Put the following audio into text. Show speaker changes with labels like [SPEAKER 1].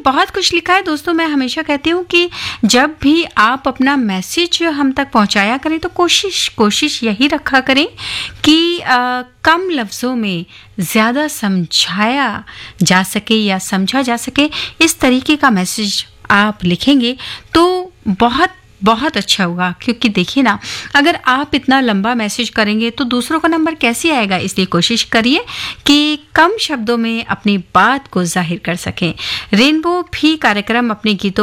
[SPEAKER 1] बहुत कुछ लिखा है दोस्तों। मैं हमेशा कहती हूँ कि जब भी आप अपना मैसेज हम तक पहुँचाया करें तो कोशिश यही रखा करें कि कम लफ्ज़ों में ज़्यादा समझाया जा सके या समझा जा सके, इस तरीके का मैसेज आप लिखेंगे तो बहुत अच्छा होगा। क्योंकि देखिए ना, अगर आप इतना लंबा मैसेज करेंगे तो दूसरों का नंबर कैसे आएगा। इसलिए कोशिश करिए कि कम शब्दों में अपनी बात को जाहिर कर सकें। रेनबो भी कार्यक्रम अपने गीतों